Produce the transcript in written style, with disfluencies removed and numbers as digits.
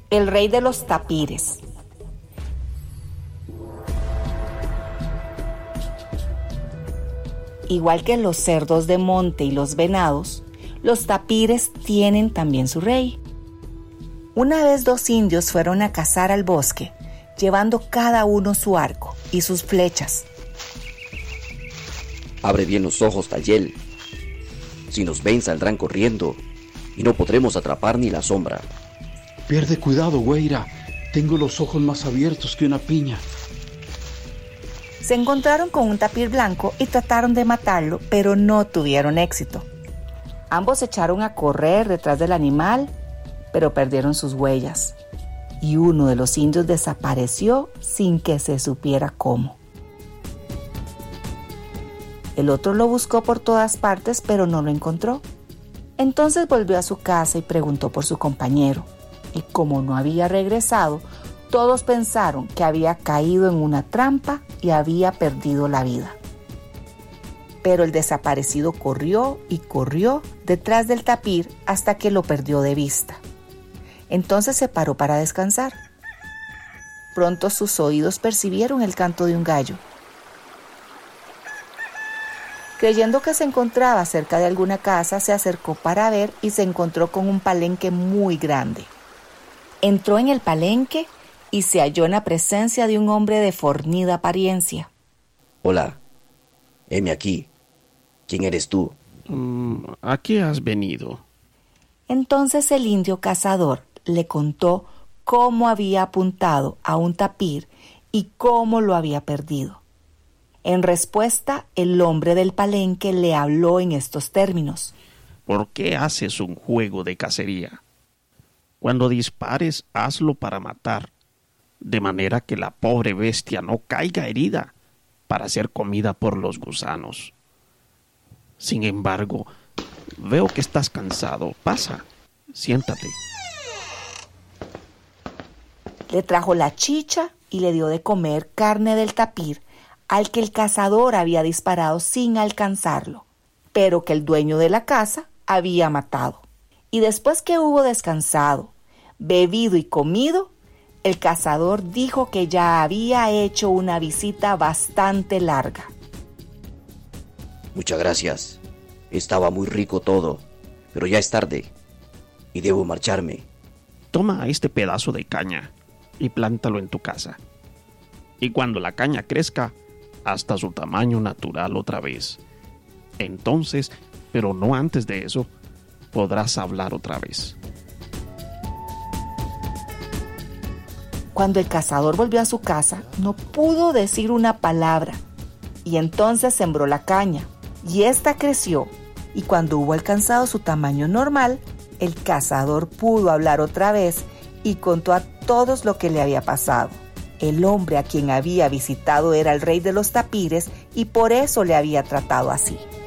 el rey de los tapires. Igual que los cerdos de monte y los venados, los tapires tienen también su rey. Una vez 2 indios fueron a cazar al bosque, llevando cada uno su arco y sus flechas. Abre bien los ojos, Tayel. Si nos ven, saldrán corriendo y no podremos atrapar ni la sombra. Pierde cuidado, güeira. Tengo los ojos más abiertos que una piña. Se encontraron con un tapir blanco y trataron de matarlo, pero no tuvieron éxito. Ambos se echaron a correr detrás del animal, pero perdieron sus huellas. Y uno de los indios desapareció sin que se supiera cómo. El otro lo buscó por todas partes, pero no lo encontró. Entonces volvió a su casa y preguntó por su compañero. Y como no había regresado, todos pensaron que había caído en una trampa y había perdido la vida. Pero el desaparecido corrió y corrió detrás del tapir hasta que lo perdió de vista. Entonces se paró para descansar. Pronto sus oídos percibieron el canto de un gallo. Creyendo que se encontraba cerca de alguna casa, se acercó para ver y se encontró con un palenque muy grande. Entró en el palenque y se halló en la presencia de un hombre de fornida apariencia. Hola, heme aquí. ¿Quién eres tú? ¿A qué has venido? Entonces el indio cazador le contó cómo había apuntado a un tapir y cómo lo había perdido. En respuesta, el hombre del palenque le habló en estos términos. ¿Por qué haces un juego de cacería? Cuando dispares, hazlo para matar, de manera que la pobre bestia no caiga herida para ser comida por los gusanos. Sin embargo, veo que estás cansado. Pasa, siéntate. Le trajo la chicha y le dio de comer carne del tapir al que el cazador había disparado sin alcanzarlo, pero que el dueño de la casa había matado. Y después que hubo descansado, bebido y comido, el cazador dijo que ya había hecho una visita bastante larga. Muchas gracias. Estaba muy rico todo, pero ya es tarde y debo marcharme. Toma este pedazo de caña y plántalo en tu casa. Y cuando la caña crezca, hasta su tamaño natural otra vez. Entonces, pero no antes de eso, podrás hablar otra vez. Cuando el cazador volvió a su casa, no pudo decir una palabra. Y entonces sembró la caña, y ésta creció. Y cuando hubo alcanzado su tamaño normal, el cazador pudo hablar otra vez y contó a todos lo que le había pasado. El hombre a quien había visitado era el rey de los tapires y por eso le había tratado así.